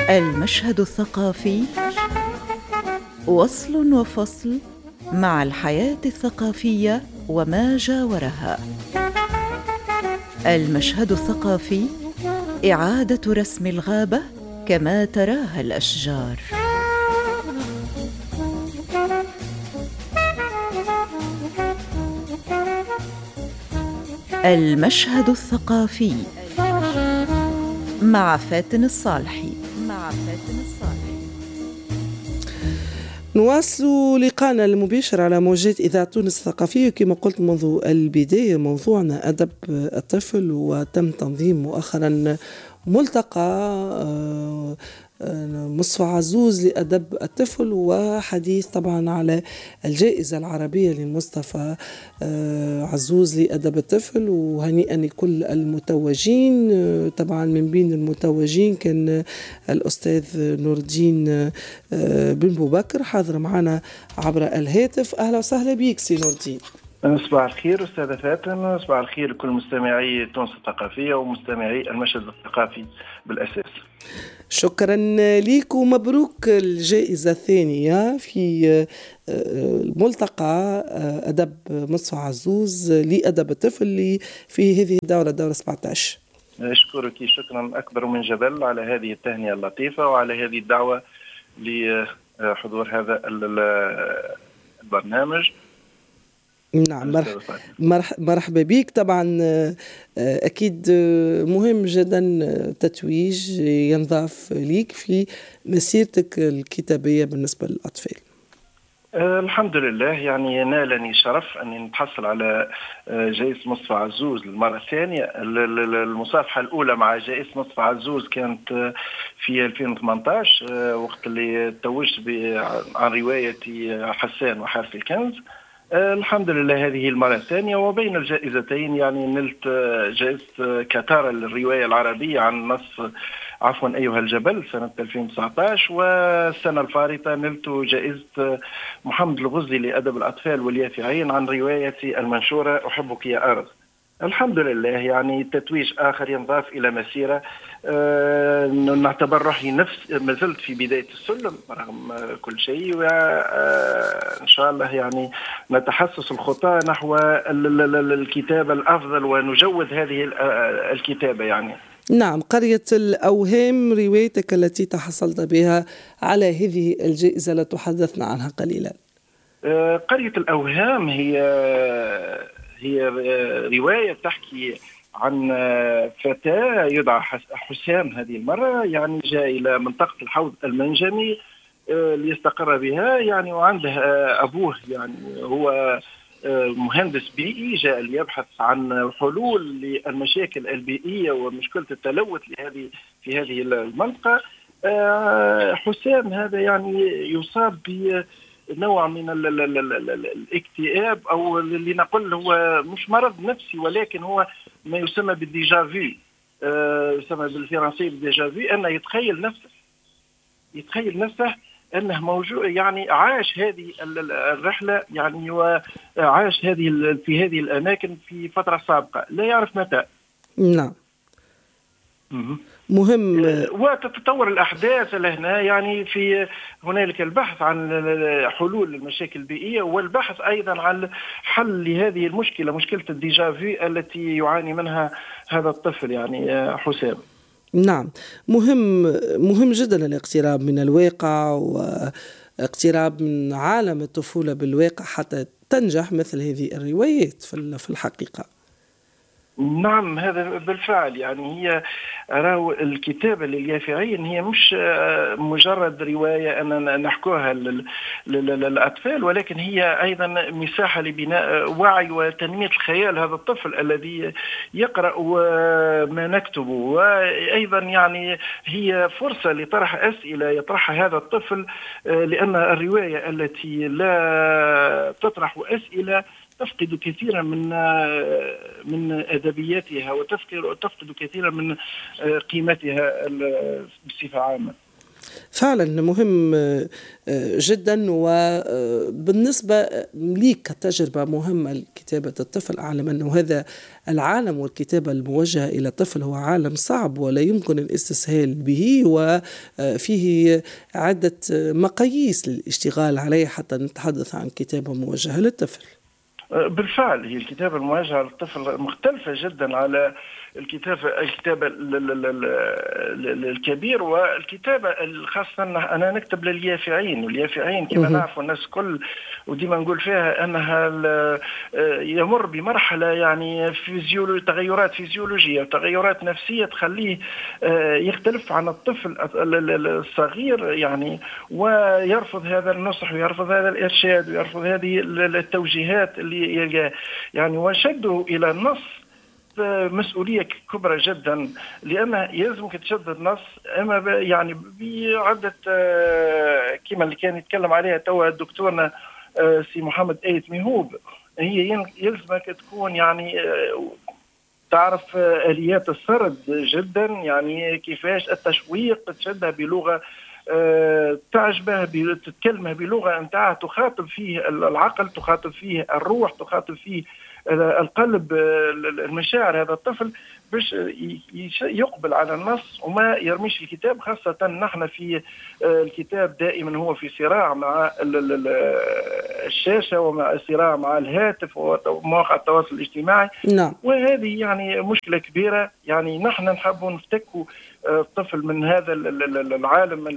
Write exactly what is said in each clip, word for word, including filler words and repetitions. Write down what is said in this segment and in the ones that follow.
المشهد الثقافي وصل وفصل مع الحياة الثقافية وما جاورها. المشهد الثقافي إعادة رسم الغابة كما تراها الأشجار. المشهد الثقافي مع فاتن الصالحي. مع فاتن الصالحي نواصل لقاءنا المباشر على موجات إذاعة تونس الثقافية. كما قلت منذ البداية موضوعنا أدب الطفل، وتم تنظيم مؤخرا ملتقى مصطفى عزوز لأدب الطفل، وحديث طبعا على الجائزة العربية لمصطفى عزوز لأدب الطفل، وهنيئا لكل المتوجين. طبعا من بين المتوجين كان الأستاذ نور الدين بن بوبكر حاضر معنا عبر الهاتف. أهلا وسهلا بك سي نور الدين. صباح الخير أستاذة فاتن، صباح الخير لكل مستمعي تونس الثقافية ومستمعي المشهد الثقافي بالأساس. شكرا لك ومبروك الجائزة الثانية في الملتقى أدب مصطفى عزوز لأدب الطفل في هذه الدورة الدورة سبعة عشر. أشكرك شكرا أكبر من جبل على هذه التهنئة اللطيفة وعلى هذه الدعوة لحضور هذا البرنامج. نعم مرحبا بك. طبعا أكيد مهم جدا تتويج ينضاف ليك في مسيرتك الكتابية بالنسبة للأطفال. الحمد لله، يعني نالني شرف أني نتحصل على جائزة مصطفى عزوز للمرة الثانية. المصافحة الأولى مع جائزة مصطفى عزوز كانت في ألفين وثمانية عشر وقت اللي توجت عن رواية حسان وحارس الكنز. الحمد لله هذه المرة الثانية، وبين الجائزتين يعني نلت جائزة كاتارا للرواية العربية عن نص عفوا أيها الجبل سنة ألفين وتسعة عشر، والسنة الفارطة نلت جائزة محمد الغزي لأدب الأطفال واليافعين عن روايتي المنشورة أحبك يا أرض. الحمد لله يعني تتويج آخر ينضاف إلى مسيرة أه نعتبر روحي نفس ما زلت في بداية السلم رغم كل شيء، وإن شاء الله يعني نتحسس الخطى نحو الكتابة الأفضل ونجود هذه الكتابة. يعني نعم، قرية الأوهام روايتك التي تحصلت بها على هذه الجائزة لا تحدثنا عنها قليلا. أه قرية الأوهام هي هي رواية تحكي عن فتاة يدعى حسام. هذه المرة يعني جاء إلى منطقة الحوض المنجمي ليستقر بها، يعني وعنده أبوه يعني هو مهندس بيئي جاء ليبحث عن حلول للمشاكل البيئية ومشكلة التلوث لهذه في هذه المنطقة. حسام هذا يعني يصاب ب نوع من ال ال ال ال ال الاكتئاب، او اللي نقول هو مش مرض نفسي ولكن هو ما يسمى بالديجافو، آه يسمى بالفرنسي بالديجافو، انه يتخيل نفسه يتخيل نفسه انه موجود، يعني عاش هذه الرحله يعني وعاش هذه في هذه الاماكن في فتره سابقه لا يعرف متى. نعم مهم. وتتطور الأحداث لهنا، يعني في هنالك البحث عن حلول المشاكل البيئية والبحث أيضا عن حل لهذه المشكلة، مشكلة الديجافو التي يعاني منها هذا الطفل يعني حسام. نعم مهم مهم جدا الاقتراب من الواقع واقتراب من عالم الطفولة بالواقع حتى تنجح مثل هذه الروايات في الحقيقة. نعم هذا بالفعل، يعني هي راهو الكتابة لليافعين هي مش مجرد رواية أننا نحكوها للأطفال، ولكن هي أيضا مساحة لبناء وعي وتنمية الخيال هذا الطفل الذي يقرأ ما نكتبه، وأيضا يعني هي فرصة لطرح أسئلة يطرحها هذا الطفل، لأن الرواية التي لا تطرح أسئلة تفقد كثيرا من من ادبياتها وتفقد تفقد كثيرا من قيمتها بصفه عامه. فعلا مهم جدا. وبالنسبة لي كتجربة مهمة لكتابة الطفل، أعلم أنه هذا العالم والكتابة الموجهة إلى الطفل هو عالم صعب ولا يمكن الاستسهال به، وفيه عدة مقاييس للاشتغال عليه حتى نتحدث عن كتابة موجهة للطفل. بالفعل هي الكتابة الموجهة للطفل مختلفة جدا على الكتابة الكتابة الكبير والكتابة الخاصة. أنا نكتب لليافعين، واليافعين كما نعرف الناس كل وديما نقول فيها أنها يمر بمرحلة يعني فيزيولو تغيرات فيزيولوجية وتغيرات نفسية تخليه يختلف عن الطفل الصغير يعني، ويرفض هذا النصح ويرفض هذا الإرشاد ويرفض هذه التوجيهات اللي يلقاها يعني. وشده إلى النص مسؤولية كبرى جدا، لأنه يلزمك تشد النص أما يعني بعدة كما اللي كان يتكلم عليها توا دكتورنا سي محمد آيت ميهوب. هي يلزمك تكون يعني تعرف آليات السرد جدا، يعني كيفاش التشويق تشدها بلغة تعجبه، تتكلمه بلغة أنت تخاطب فيه العقل، تخاطب فيه الروح، تخاطب فيه القلب، المشاعر هذا الطفل باش يقبل على النص وما يرميش الكتاب. خاصة نحن في الكتاب دائما هو في صراع مع الشاشة ومع صراع مع الهاتف ومواقع التواصل الاجتماعي. نعم. وهذه يعني مشكلة كبيرة. يعني نحن نحب نفتكوا الطفل من هذا العالم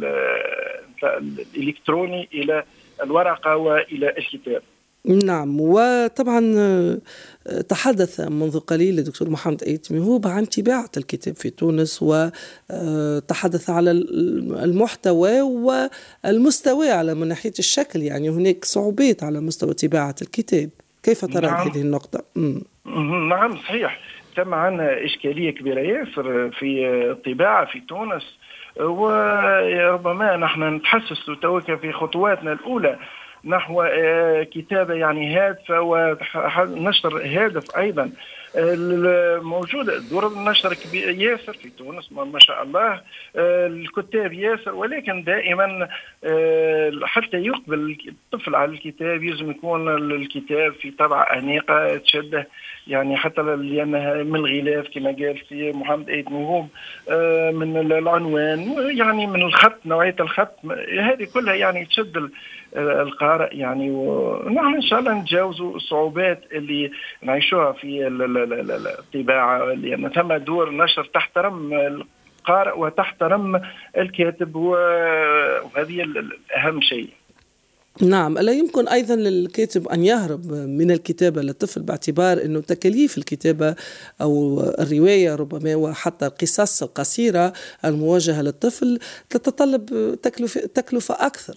الإلكتروني إلى الورقة وإلى الكتاب. نعم. وطبعا تحدث منذ قليل الدكتور محمد آيت ميهوب عن طباعة الكتاب في تونس، وتحدث على المحتوى والمستوى على من ناحية الشكل، يعني هناك صعوبات على مستوى طباعة الكتاب. كيف ترى نعم. هذه النقطة؟ مم. نعم صحيح، تم عنا إشكالية كبيرة ياسر في الطباعة في تونس، وربما نحن نتحسس توك في خطواتنا الأولى نحو كتابة يعني هادفة ونشر هادف أيضا. موجودة دور النشر كبير ياسر في تونس ما شاء الله، الكتاب ياسر، ولكن دائما حتى يقبل الطفل على الكتاب يلزم يكون الكتاب في طبعة أنيقة تشده، يعني حتى لأنها من الغلاف كما قال في محمد آيت ميهوب، من العنوان يعني من الخط، نوعية الخط هذه كلها يعني تشد القارئ يعني. ونحن إن شاء الله نتجاوزوا الصعوبات اللي نعيشوها في الطباعة، لأن ثم دور نشر تحترم القارئ وتحترم الكاتب، وهذه الأهم شيء. نعم. ألا يمكن أيضا للكاتب أن يهرب من الكتابة للطفل، باعتبار أنه تكاليف الكتابة أو الرواية ربما وحتى القصص القصيرة الموجهة للطفل تتطلب تكلفة, تكلفة أكثر؟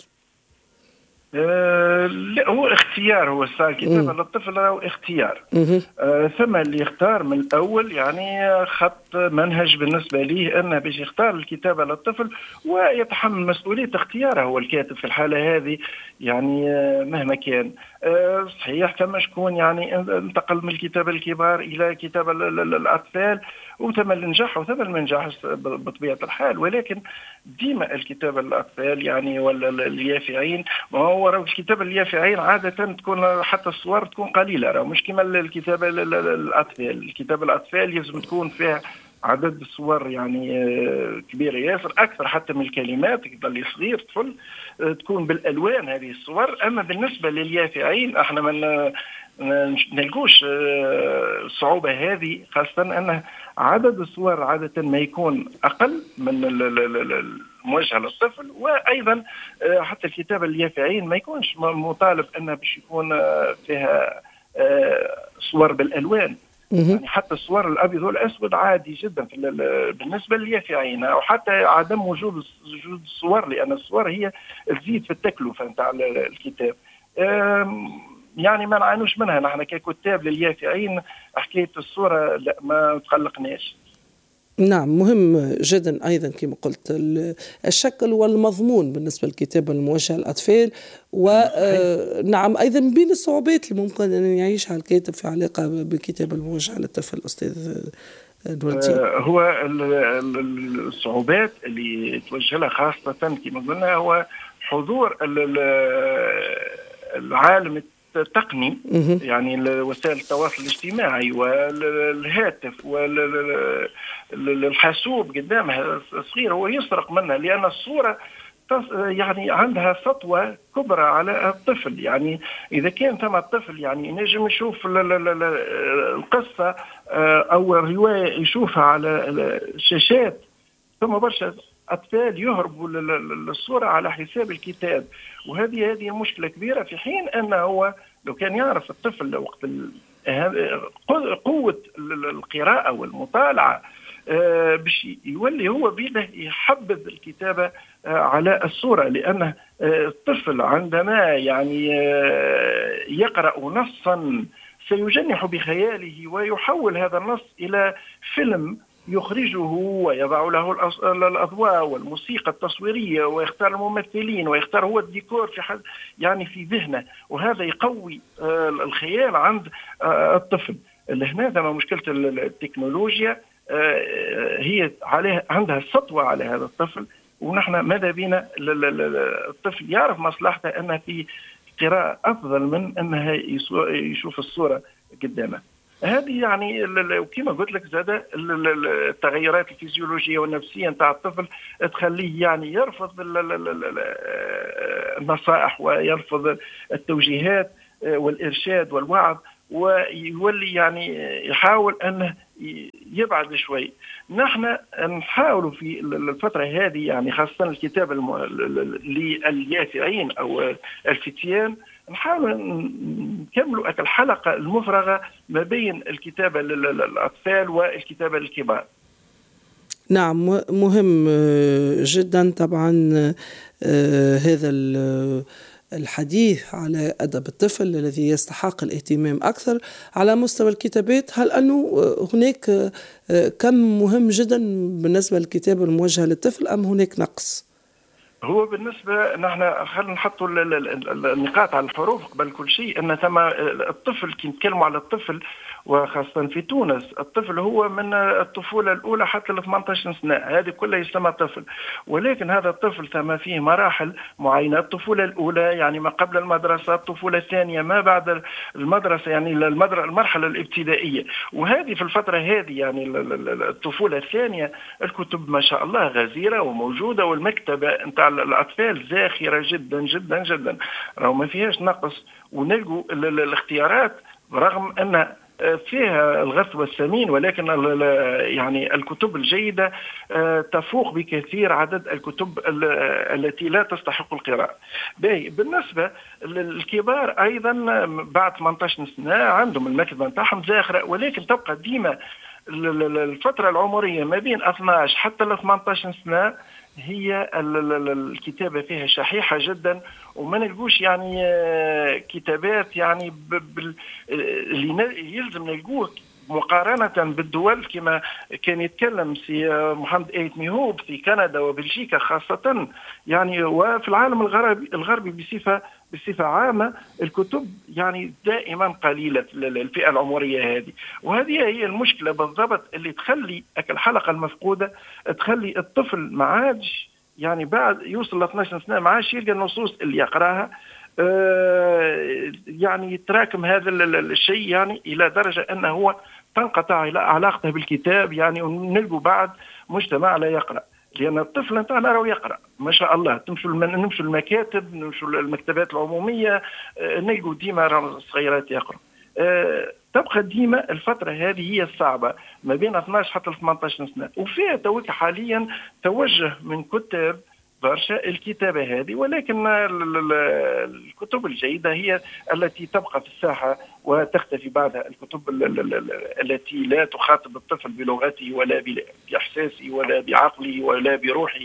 أه لا، هو اختيار، هو صار كتابة للطفل هو اختيار. أه ثم اللي يختار من الأول يعني خط منهج بالنسبة ليه أنه باش يختار الكتابة للطفل ويتحمل مسؤولية اختياره هو الكاتب في الحالة هذه يعني. أه مهما كان أه صحيح ثم شكون يعني انتقل من الكتابة الكبار إلى كتابة الأطفال وثم النجاح وثم المنجاح بطبيعة الحال، ولكن ديما الكتابة للأطفال يعني ولا اليافعين، ما هو الكتابة اليافعين عادة تكون حتى الصور تكون قليلة، مش كما الكتابة للأطفال. الكتابة للأطفال يجب تكون فيها عدد الصور يعني كبيرة ياسر، أكثر حتى من الكلمات، اللي صغير طفل تكون بالألوان هذه الصور. أما بالنسبة لليافعين احنا من نلقوش الصعوبة هذه، خاصة أن عدد الصور عادة ما يكون أقل من الموجهة للطفل، وأيضا حتى الكتابة اليافعين ما يكونش مطالب أنها باش يكون فيها صور بالألوان. يعني حتى الصور الأبيض والأسود عادي جدا بالنسبة لليافعين، أو حتى عدم وجود وجود الصور، لأن الصور هي تزيد في التكلفة نتاع الكتاب. يعني ما نعانوش منها نحن ككتاب لليافعين، حكاية الصورة لا ما تقلقناش. نعم. مهم جدا أيضا كما قلت الشكل والمضمون بالنسبة للكتابة الموجهة للأطفال، ونعم أيضا بين الصعوبات اللي ممكن أن يعيشها الكاتب في علاقة بالكتابة الموجهة للطفل أستاذ نور الدين؟ هو الصعوبات اللي توجه لها خاصة كما قلنا هو حضور العالم التقني، يعني وسائل التواصل الاجتماعي والهاتف والحاسوب قدامها صغير هو يسرق منها، لأن الصورة يعني عندها سطوة كبرى على الطفل. يعني إذا كان ثم الطفل يعني نجم يشوف القصة أو الرواية يشوفها على الشاشات، ثم برشا أطفال يهربوا للصورة على حساب الكتاب، وهذه هذه مشكلة كبيرة. في حين أنه هو لو كان يعرف الطفل وقت قوة القراءة والمطالعة باش يولي هو بيده يحبذ الكتابة على الصورة، لأن الطفل عندما يعني يقرأ نصا سيجنح بخياله ويحول هذا النص إلى فيلم يخرجه ويضع له الأضواء والموسيقى التصويرية ويختار الممثلين ويختار هو الديكور في حد يعني في ذهنه، وهذا يقوي الخيال عند الطفل. لهنا ثم مشكلة التكنولوجيا هي عليها عندها سطوة على هذا الطفل، ونحن ماذا بينا الطفل يعرف مصلحته أنها في قراءة أفضل من أنها يشوف الصورة قدامه. هذه يعني وكما قلت لك زاد التغيرات الفيزيولوجية والنفسية نتاع الطفل تخليه يعني يرفض النصائح ويرفض التوجيهات والإرشاد والوعظ، ويولي يعني يحاول أنه يبعد شوي. نحن نحاول في الفترة هذه يعني خاصة الكتاب لليافعين أو الفتيان نحاول نكملوا الحلقة المفرغة ما بين الكتابة للأطفال والكتابة للكبار. نعم، مهم جدا طبعا هذا الحديث على أدب الطفل الذي يستحق الاهتمام أكثر على مستوى الكتابات. هل أنه هناك كم مهم جدا بالنسبة للكتابة الموجهة للطفل أم هناك نقص؟ هو بالنسبة نحن خلينا نحطوا النقاط على الحروف قبل كل شيء، أن ثم الطفل كي نتكلموا على الطفل وخاصة في تونس الطفل هو من الطفولة الأولى حتى ل ثمانية عشر سنة، هذه كلها يسمى طفل. ولكن هذا الطفل ثم فيه مراحل معينة، الطفولة الأولى يعني ما قبل المدرسة، الطفولة الثانية ما بعد المدرسة يعني المرحلة الابتدائية، وهذه في الفترة هذه يعني الطفولة الثانية الكتب ما شاء الله غزيرة وموجودة، والمكتبة نتاع الأطفال زاخرة جدا جدا جدا، راهو ما فيهاش نقص، ونلقوا الاختيارات رغم أن فيها الغث والسمين، ولكن يعني الكتب الجيدة تفوق بكثير عدد الكتب التي لا تستحق القراءة. بالنسبة للكبار أيضا بعد ثمانية عشر سنة عندهم المكتبة نتاعهم زاخرة، ولكن تبقى ديما الفترة العمرية ما بين اثني عشر حتى ل ثمانية عشر سنة هي الكتابة فيها شحيحة جدا، وما نلقوش يعني كتابات يعني اللي يلزم نلقوه مقارنة بالدول كما كان يتكلم سي محمد ايت ميهوب في كندا وبلجيكا خاصة يعني، وفي العالم الغربي الغربي بصفة بصفة عامة الكتب يعني دائما قليلة الفئة العمرية هذه، وهذه هي المشكلة بالضبط اللي تخلي الحلقة المفقودة، تخلي الطفل ما عادش يعني بعد يوصل ل اثني عشر سنة ما عادش يلقى النصوص اللي يقراها، آه يعني يتراكم هذا الشيء يعني إلى درجة أنه هو تنقطع علاقته بالكتاب يعني، ونلقوا بعد مجتمع لا يقرأ، لأن الطفل نتاعنا راهو يقرأ ما شاء الله، تمشوا نمشوا المكاتب نمشوا المكتبات العمومية نلقوا ديما الصغيرات يقرأ. أه تبقى ديما الفترة هذه هي الصعبة ما بين اثني عشر حتى ثمانية عشر سنة، وفيها توك حاليا توجه من كتاب برشا الكتابة هذه، ولكن الكتب الجيدة هي التي تبقى في الساحة وتختفي بعدها الكتب التي لا تخاطب الطفل بلغته ولا بإحساسه ولا بعقله ولا بروحه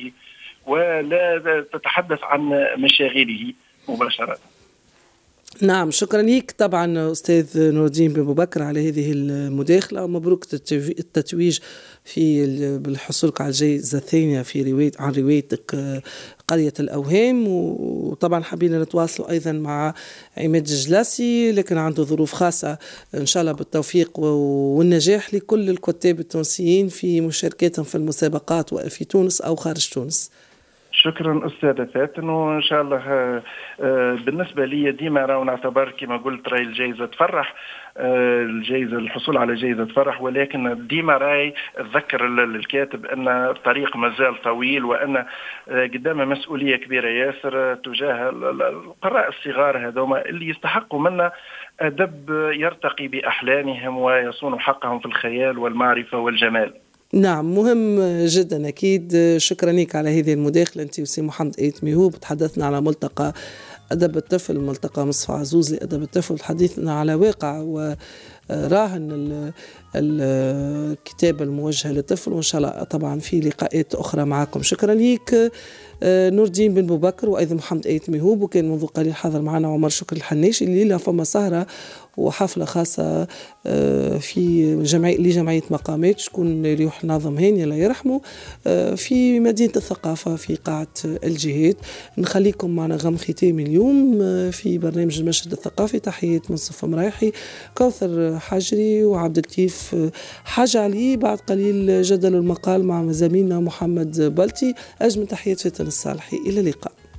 ولا تتحدث عن مشاغله مباشرة. نعم، شكرا لك طبعا أستاذ نور الدين بن بكر على هذه المداخلة، ومبروك التتويج في بالحصول على الجائزة الثانية في رواية عن روايتك قرية الأوهام. وطبعا حبينا نتواصلوا أيضا مع عماد الجلاسي، لكن عنده ظروف خاصة، إن شاء الله بالتوفيق والنجاح لكل الكتاب التونسيين في مشاركتهم في المسابقات في تونس أو خارج تونس. شكرا أستاذة فاتن، وإن شاء الله بالنسبة لي ديما راهو نعتبر كما قلت راهي الجائزة تفرح، الجائزة الحصول على جائزة تفرح، ولكن ديما راهي تذكر الكاتب أن الطريق مازال طويل، وأن قدام مسؤولية كبيرة ياسر تجاه القراء الصغار هذوما اللي يستحقوا منا أدب يرتقي بأحلامهم ويصون حقهم في الخيال والمعرفة والجمال. نعم، مهم جدا أكيد. شكرا لك على هذه المداخلة أنت وسي محمد أيت ميهوب. تحدثنا على ملتقى أدب الطفل، ملتقى مصطفى عزوز لأدب الطفل، تحدثنا على واقع وراهن الكتاب الموجه للطفل، وإن شاء الله طبعا في لقاءات أخرى معكم. شكرا لك نور الدين بن بكر وأيضا محمد أيت ميهوب. وكان منذ قليل حاضر معنا عمر شكر الحناشي. الليلة فما سهرة وحفلة خاصة في جمعية لجمعية مقامات، شكون اللي يروح ناظم هاني الله يرحمه، في مدينة الثقافة في قاعة الجهاد. نخليكم معنا غم ختامي اليوم في برنامج المشهد الثقافي. تحية منصف مرايحي، كوثر حجري وعبد اللطيف حاج علي. بعد قليل جدل المقال مع زميلنا محمد بلتي. أجمل تحيات فاتن الصالحي، إلى اللقاء.